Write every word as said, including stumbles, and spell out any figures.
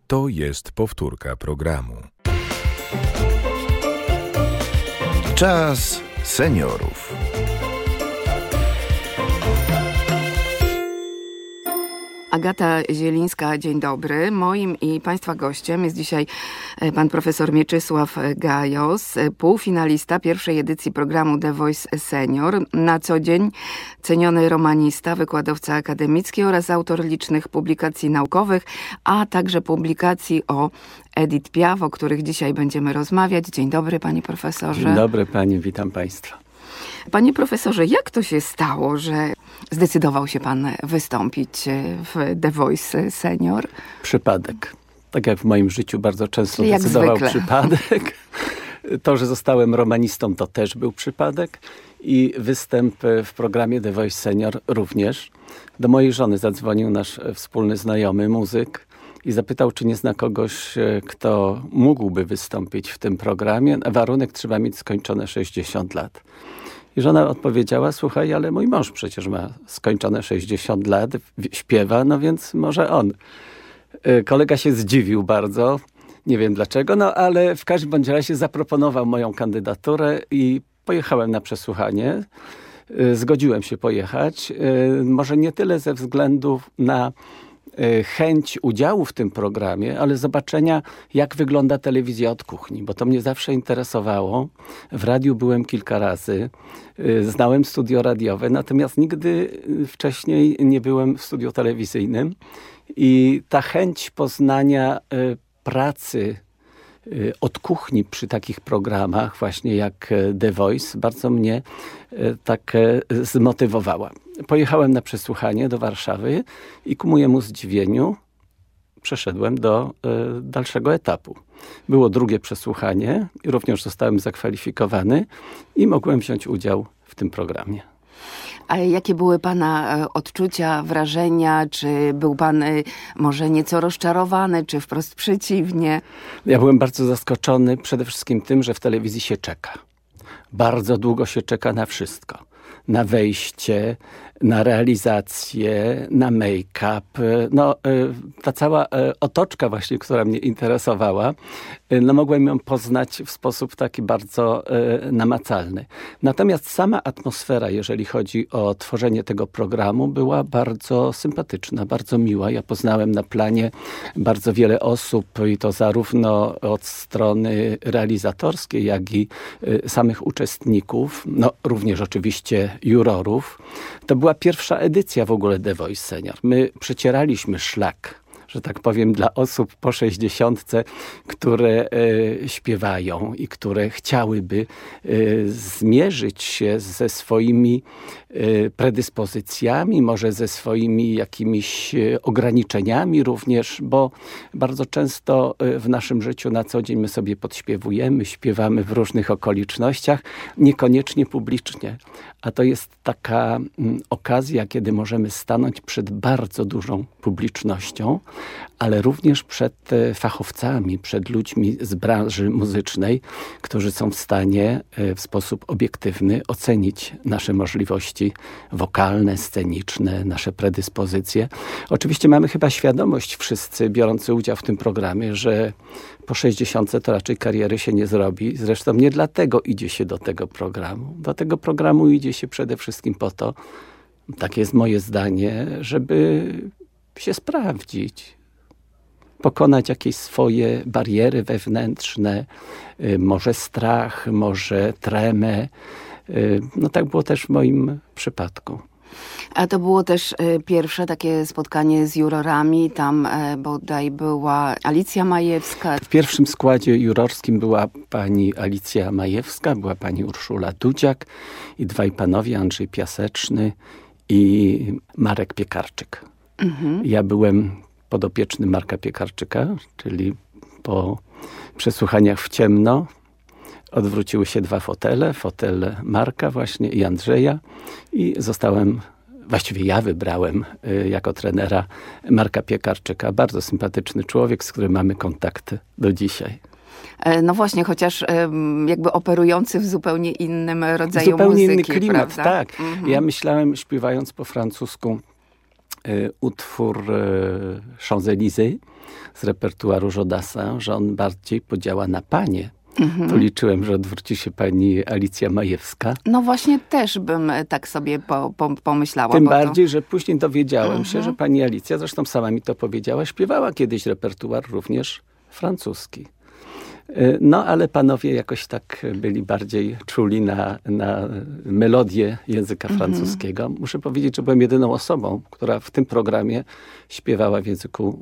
To jest powtórka programu. Czas seniorów. Agata Zielińska, dzień dobry. Moim i Państwa gościem jest dzisiaj pan profesor Mieczysław Gajos, półfinalista pierwszej edycji programu The Voice Senior. Na co dzień ceniony romanista, wykładowca akademicki oraz autor licznych publikacji naukowych, a także publikacji o Edith Piaf, o których dzisiaj będziemy rozmawiać. Dzień dobry, panie profesorze. Dzień dobry, pani, witam państwa. Panie profesorze, jak to się stało, że zdecydował się pan wystąpić w The Voice Senior? Przypadek. Tak jak w moim życiu bardzo często jak decydował zwykle. Przypadek. To, że zostałem romanistą, to też był przypadek. I występ w programie The Voice Senior również. Do mojej żony zadzwonił nasz wspólny znajomy, muzyk, i zapytał, czy nie zna kogoś, kto mógłby wystąpić w tym programie. Na warunek trzeba mieć skończone sześćdziesiąt lat. I żona odpowiedziała, słuchaj, ale mój mąż przecież ma skończone sześćdziesiąt lat, śpiewa, no więc może on. Kolega się zdziwił bardzo, nie wiem dlaczego, no ale w każdym bądź razie zaproponował moją kandydaturę i pojechałem na przesłuchanie. Zgodziłem się pojechać, może nie tyle ze względu na chęć udziału w tym programie, ale zobaczenia, jak wygląda telewizja od kuchni, bo to mnie zawsze interesowało. W radiu byłem kilka razy, znałem studio radiowe, natomiast nigdy wcześniej nie byłem w studiu telewizyjnym i ta chęć poznania pracy od kuchni przy takich programach, właśnie jak The Voice, bardzo mnie tak zmotywowała. Pojechałem na przesłuchanie do Warszawy i ku mojemu zdziwieniu przeszedłem do y, dalszego etapu. Było drugie przesłuchanie i również zostałem zakwalifikowany i mogłem wziąć udział w tym programie. A jakie były pana odczucia, wrażenia? Czy był pan może nieco rozczarowany, czy wprost przeciwnie? Ja byłem bardzo zaskoczony przede wszystkim tym, że w telewizji się czeka. Bardzo długo się czeka na wszystko. Na wejście, na realizację, na make-up. No, ta cała otoczka właśnie, która mnie interesowała, no mogłem ją poznać w sposób taki bardzo namacalny. Natomiast sama atmosfera, jeżeli chodzi o tworzenie tego programu, była bardzo sympatyczna, bardzo miła. Ja poznałem na planie bardzo wiele osób i to zarówno od strony realizatorskiej, jak i samych uczestników, no również oczywiście jurorów. To była pierwsza edycja w ogóle The Voice Senior. My przecieraliśmy szlak, że tak powiem, dla osób po sześćdziesiątce, które e, śpiewają i które chciałyby e, zmierzyć się ze swoimi e, predyspozycjami, może ze swoimi jakimiś e, ograniczeniami również, bo bardzo często e, w naszym życiu na co dzień my sobie podśpiewujemy, śpiewamy w różnych okolicznościach, niekoniecznie publicznie. A to jest taka m, okazja, kiedy możemy stanąć przed bardzo dużą publicznością, ale również przed fachowcami, przed ludźmi z branży muzycznej, którzy są w stanie w sposób obiektywny ocenić nasze możliwości wokalne, sceniczne, nasze predyspozycje. Oczywiście mamy chyba świadomość wszyscy biorący udział w tym programie, że po sześćdziesiątce to raczej kariery się nie zrobi. Zresztą nie dlatego idzie się do tego programu. Do tego programu idzie się przede wszystkim po to, takie jest moje zdanie, żeby się sprawdzić, pokonać jakieś swoje bariery wewnętrzne, może strach, może tremę. No tak było też w moim przypadku. A to było też pierwsze takie spotkanie z jurorami. Tam bodaj była Alicja Majewska. W pierwszym składzie jurorskim była pani Alicja Majewska, była pani Urszula Dudziak i dwaj panowie, Andrzej Piaseczny i Marek Piekarczyk. Mhm. Ja byłem podopieczny Marka Piekarczyka, czyli po przesłuchaniach w ciemno odwróciły się dwa fotele, fotel Marka właśnie i Andrzeja i zostałem, właściwie ja wybrałem y, jako trenera Marka Piekarczyka. Bardzo sympatyczny człowiek, z którym mamy kontakt do dzisiaj. No właśnie, chociaż jakby operujący w zupełnie innym rodzaju zupełnie muzyki. Zupełnie inny klimat, prawda? tak. Mhm. Ja myślałem, śpiewając po francusku y, utwór y, Champs-Élysées, z repertuaru Jodasa, że on bardziej podziała na panie. Mhm. To liczyłem, że odwróci się pani Alicja Majewska. No właśnie też bym tak sobie po, po, pomyślała. Tym bo bardziej, to... że później dowiedziałem Mhm. się, że pani Alicja, zresztą sama mi to powiedziała, śpiewała kiedyś repertuar również francuski. No, ale panowie jakoś tak byli bardziej czuli na, na melodię języka Mhm. francuskiego. Muszę powiedzieć, że byłem jedyną osobą, która w tym programie śpiewała w języku